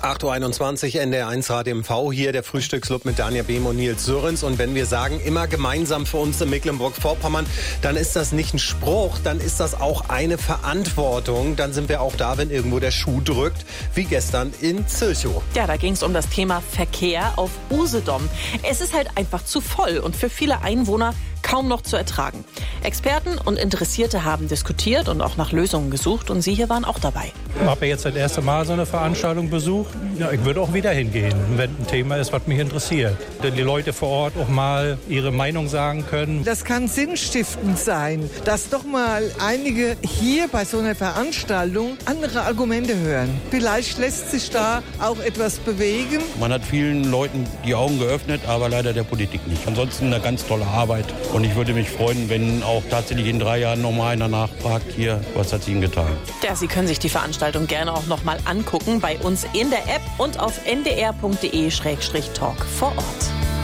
8.21 Uhr, NDR1 Radio MV, hier der Frühstücksclub mit Daniel Behm und Nils Sörens. Und wenn wir sagen, immer gemeinsam für uns in Mecklenburg-Vorpommern, dann ist das nicht ein Spruch, dann ist das auch eine Verantwortung. Dann sind wir auch da, wenn irgendwo der Schuh drückt, wie gestern in Zilchow. Ja, da ging es um das Thema Verkehr auf Usedom. Es ist halt einfach zu voll und für viele Einwohner kaum noch zu ertragen. Experten und Interessierte haben diskutiert und auch nach Lösungen gesucht und Sie hier waren auch dabei. Ich habe jetzt das erste Mal so eine Veranstaltung besucht. Ja, ich würde auch wieder hingehen, wenn ein Thema ist, was mich interessiert. Denn die Leute vor Ort auch mal ihre Meinung sagen können. Das kann sinnstiftend sein, dass doch mal einige hier bei so einer Veranstaltung andere Argumente hören. Vielleicht lässt sich da auch etwas bewegen. Man hat vielen Leuten die Augen geöffnet, aber leider der Politik nicht. Ansonsten eine ganz tolle Arbeit. Und ich würde mich freuen, wenn auch tatsächlich in 3 Jahren nochmal einer nachfragt, hier, was hat sie Ihnen getan? Ja, Sie können sich die Veranstaltung gerne auch nochmal angucken bei uns in der App und auf ndr.de/talk vor Ort.